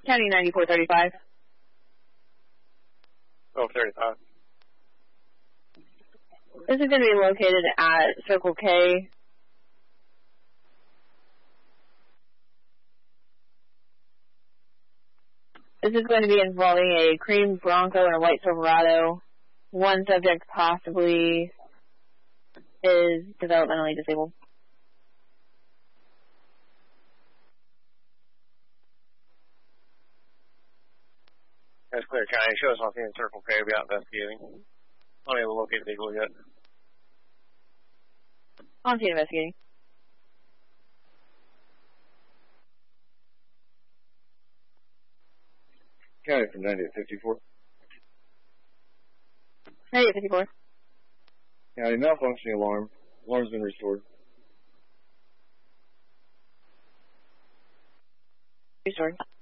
County 9435. Oh, 35. This is going to be located at Circle K. This is going to be involving a cream Bronco and a white Silverado. One subject possibly is developmentally disabled. That's clear, County. Show us off here in Circle K. We'll be out investigating. Unable to locate the vehicle yet. On scene investigating. County from 90 to 54. 90 54. County malfunctioning alarm. Alarm's been restored. Restored.